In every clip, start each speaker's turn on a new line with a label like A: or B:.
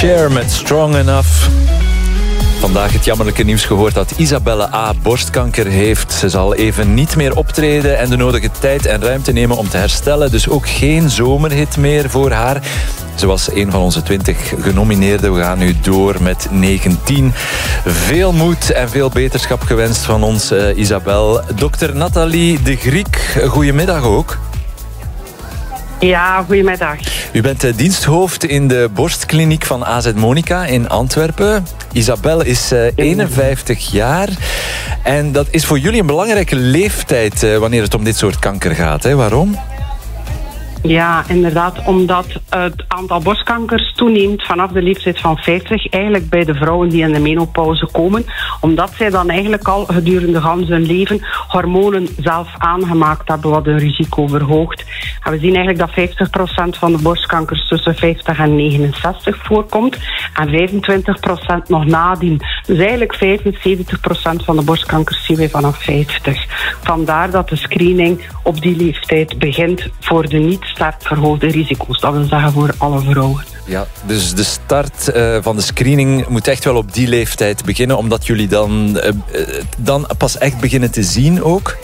A: Cher met Strong Enough. Vandaag het jammerlijke nieuws gehoord dat Isabelle A. borstkanker heeft. Ze zal even niet meer optreden en de nodige tijd en ruimte nemen om te herstellen. Dus ook geen zomerhit meer voor haar. Ze was een van onze 20 genomineerden. We gaan nu door met 19. Veel moed en veel beterschap gewenst van ons, Isabelle. Dokter Nathalie de Griek, goedemiddag ook.
B: Ja, goedemiddag.
A: U bent diensthoofd in de borstkliniek van AZ Monica in Antwerpen. Isabelle is 51 jaar. En dat is voor jullie een belangrijke leeftijd wanneer het om dit soort kanker gaat. Hè? Waarom?
B: Ja, inderdaad, omdat het aantal borstkankers toeneemt vanaf de leeftijd van 50, eigenlijk bij de vrouwen die in de menopauze komen, omdat zij dan eigenlijk al gedurende gans hun leven hormonen zelf aangemaakt hebben, wat hun risico verhoogt. En we zien eigenlijk dat 50% van de borstkankers tussen 50 en 69 voorkomt en 25% nog nadien. Dus eigenlijk 75% van de borstkankers zien wij vanaf 50. Vandaar dat de screening op die leeftijd begint voor de niet sterk verhoogde risico's. Dat wil zeggen voor alle vrouwen.
A: Ja, dus de start van de screening moet echt wel op die leeftijd beginnen, omdat jullie dan pas echt beginnen te zien ook?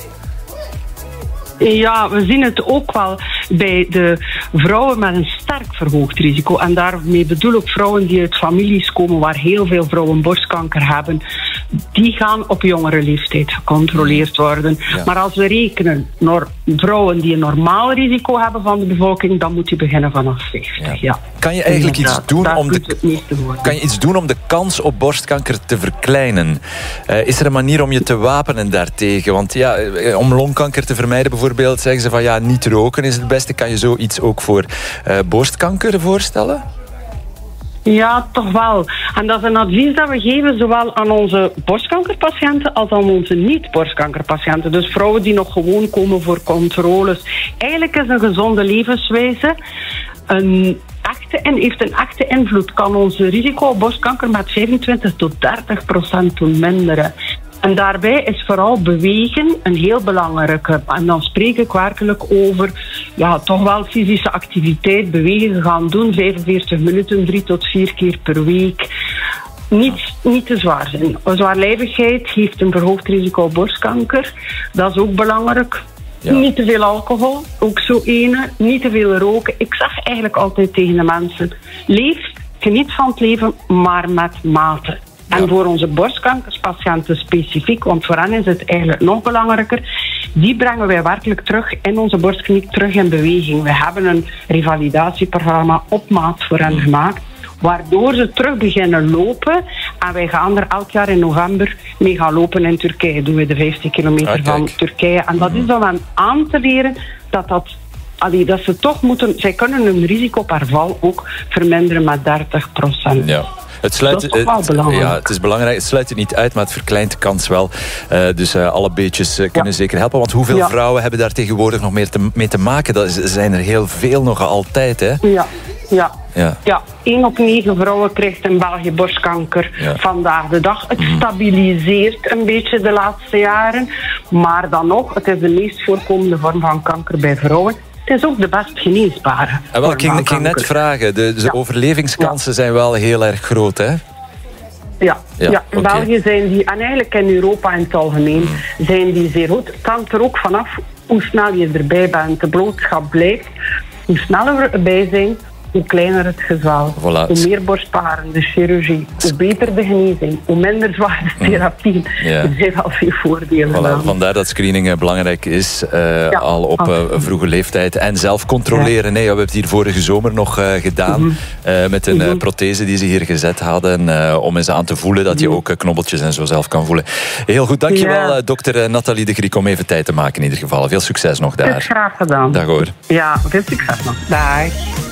B: Ja, we zien het ook wel bij de vrouwen met een sterk verhoogd risico. En daarmee bedoel ik vrouwen die uit families komen waar heel veel vrouwen borstkanker hebben. Die gaan op jongere leeftijd gecontroleerd worden. Ja. Maar als we rekenen naar vrouwen die een normaal risico hebben van de bevolking, dan moet die beginnen vanaf 50. Ja.
A: Kan je eigenlijk iets doen om de kans op borstkanker te verkleinen? Is er een manier om je te wapenen daartegen? Want ja, om longkanker te vermijden bijvoorbeeld, zeggen ze van ja, niet roken is het beste. Kan je zoiets ook voor borstkanker voorstellen?
B: Ja, toch wel. En dat is een advies dat we geven zowel aan onze borstkankerpatiënten als aan onze niet-borstkankerpatiënten. Dus vrouwen die nog gewoon komen voor controles. Eigenlijk is een gezonde levenswijze heeft een echte invloed. Kan ons risico op borstkanker met 25 tot 30% minderen. En daarbij is vooral bewegen een heel belangrijke. En dan spreek ik werkelijk over toch wel fysische activiteit, bewegen gaan doen, 45 minuten, 3 tot 4 keer per week. Niet te zwaar zijn. Zwaarlijvigheid heeft een verhoogd risico op borstkanker. Dat is ook belangrijk. Ja. Niet te veel alcohol, ook zo ene. Niet te veel roken. Ik zeg eigenlijk altijd tegen de mensen, geniet van het leven, maar met mate. Ja. En voor onze borstkankerpatiënten specifiek, want voor hen is het eigenlijk nog belangrijker, die brengen wij werkelijk terug in onze borstkliniek, terug in beweging. We hebben een revalidatieprogramma op maat voor hen gemaakt, waardoor ze terug beginnen lopen. En wij gaan er elk jaar in november mee gaan lopen in Turkije. Doen we de 50 kilometer van Turkije. En dat is om hen aan te leren dat ze toch moeten. Zij kunnen hun risico op herval ook verminderen met 30%.
A: Ja. Het is belangrijk. Het sluit het niet uit, maar het verkleint de kans wel. Dus alle beetjes kunnen zeker helpen. Want hoeveel vrouwen hebben daar tegenwoordig nog mee te maken? Dat zijn er heel veel nog altijd, hè?
B: Ja, 1 op 9 vrouwen krijgt in België borstkanker vandaag de dag. Het stabiliseert een beetje de laatste jaren. Maar dan nog, het is de meest voorkomende vorm van kanker bij vrouwen. Het is ook de best geneesbare.
A: Ik ging net vragen, de overlevingskansen zijn wel heel erg groot, hè?
B: Ja, in België zijn die, en eigenlijk in Europa in het algemeen, zijn die zeer goed. Het hangt er ook vanaf hoe snel je erbij bent. De boodschap blijft, hoe sneller we erbij zijn, hoe kleiner het gezwel. Voilà. Hoe meer borstbeharende chirurgie, hoe beter de genezing, hoe minder zware therapie. Er zijn wel veel voordelen.
A: Vandaar dat screening belangrijk is, al op vroege leeftijd. En zelf controleren. Nee, we hebben het hier vorige zomer nog gedaan, met een prothese die ze hier gezet hadden, om eens aan te voelen dat je ook knobbeltjes en zo zelf kan voelen. Heel goed, dankjewel dokter Nathalie de Griek om even tijd te maken in ieder geval. Veel succes nog daar.
B: Graag gedaan.
A: Dag hoor.
B: Ja, veel succes nog. Dag.